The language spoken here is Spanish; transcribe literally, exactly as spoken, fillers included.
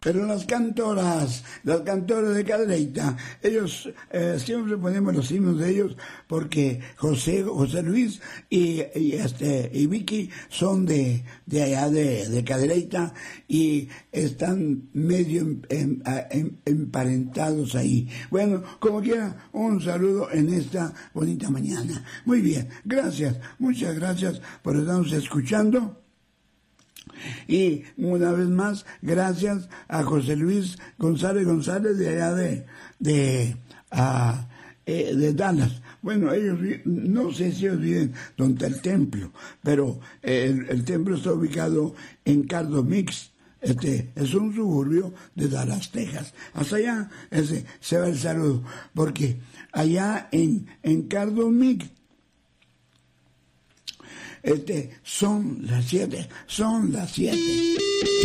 Pero las cantoras, las cantoras de Cadereyta, ellos, eh, siempre ponemos los himnos de ellos porque José, José Luis y, y este, y Vicky son de, de allá de, de Cadereyta y están medio em, em, em, emparentados ahí. Bueno, como quiera, un saludo en esta bonita mañana. Muy bien, gracias, muchas gracias por estarnos escuchando. Y una vez más, gracias a José Luis González González de allá de, de, uh, eh, de Dallas. Bueno, ellos, no sé si ellos viven donde el templo, pero el, el templo está ubicado en Cardo Mix. Este es un suburbio de Dallas, Texas. Hasta allá ese, se va el saludo, porque allá en, en Cardo Mix, Este, son las siete, son las siete.